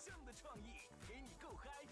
正的创意，给你够嗨